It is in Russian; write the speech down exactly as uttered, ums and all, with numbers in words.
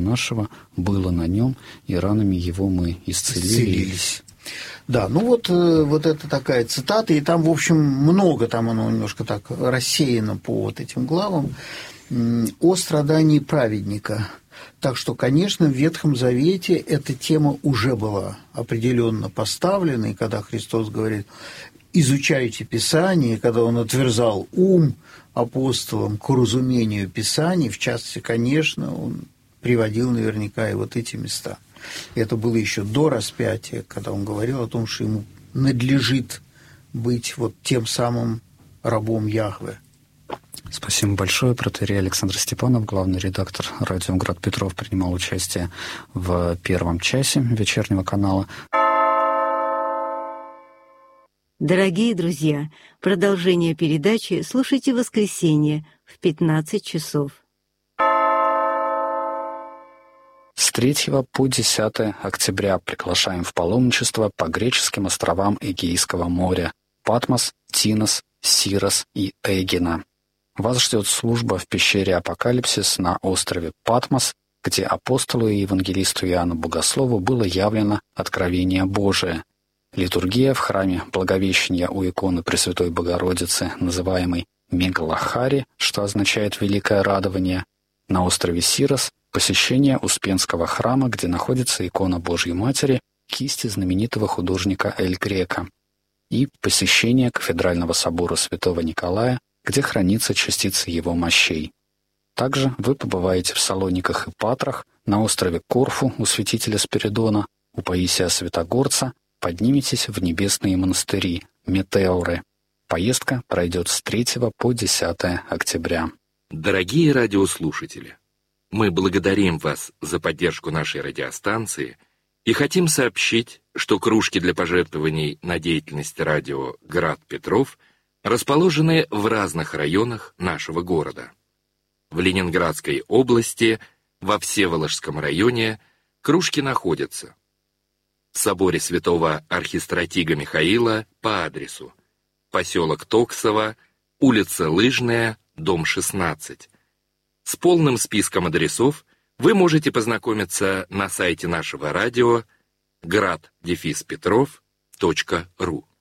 нашего было на нем, и ранами его мы исцелились. исцелились. Да, ну вот, вот это такая цитата, и там, в общем, много, там оно немножко так рассеяно по вот этим главам, о страдании праведника. Так что, конечно, в Ветхом Завете эта тема уже была определенно поставлена, и когда Христос говорит: изучайте Писание, когда Он отверзал ум апостолам к разумению Писаний, в частности, конечно, Он приводил наверняка и вот эти места. Это было еще до распятия, когда Он говорил о том, что ему надлежит быть вот тем самым рабом Яхве. Спасибо большое. Протоиерей Александр Степанов, главный редактор радио «Град Петров», принимал участие в первом часе вечернего канала. Дорогие друзья, продолжение передачи слушайте в воскресенье в пятнадцать часов. С третьего по десятое октября приглашаем в паломничество по греческим островам Эгейского моря – Патмос, Тинос, Сирос и Эгина. Вас ждет служба в пещере Апокалипсис на острове Патмос, где апостолу и евангелисту Иоанну Богослову было явлено откровение Божие. Литургия в храме Благовещения у иконы Пресвятой Богородицы, называемой Мегалахари, что означает «великое радование», на острове Сирос посещение Успенского храма, где находится икона Божьей Матери, кисти знаменитого художника Эль Греко, и посещение кафедрального собора Святого Николая, где хранится частица его мощей. Также вы побываете в Салониках и Патрах, на острове Корфу у святителя Спиридона, у Паисия Святогорца, подниметесь в небесные монастыри Метеоры. Поездка пройдет с третьего по десятое октября. Дорогие радиослушатели, мы благодарим вас за поддержку нашей радиостанции и хотим сообщить, что кружки для пожертвований на деятельность радио «Град Петров» расположены в разных районах нашего города. В Ленинградской области, во Всеволожском районе, кружки находятся в соборе святого архистратига Михаила по адресу поселок Токсово, улица Лыжная, дом шестнадцать. С полным списком адресов вы можете познакомиться на сайте нашего радио град петров точка ру.